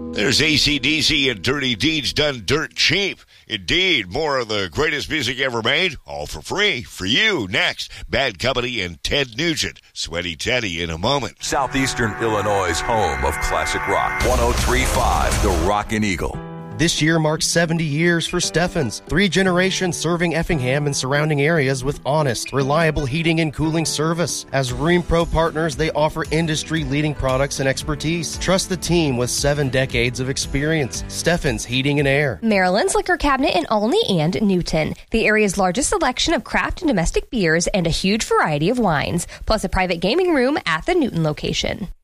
There's AC/DC and Dirty Deeds done dirt cheap. Indeed, more of the greatest music ever made, all for free, for you. Next, Bad Company and Ted Nugent. Sweaty Teddy in a moment. Southeastern Illinois' home of classic rock. 103.5, The Rockin' Eagle. This year marks 70 years for Steffens. 3 generations serving Effingham and surrounding areas with honest, reliable heating and cooling service. As Rheem Pro partners, they offer industry-leading products and expertise. Trust the team with 7 decades of experience. Steffens Heating and Air. Maryland's Liquor Cabinet in Olney and Newton. The area's largest selection of craft and domestic beers and a huge variety of wines, plus a private gaming room at the Newton location.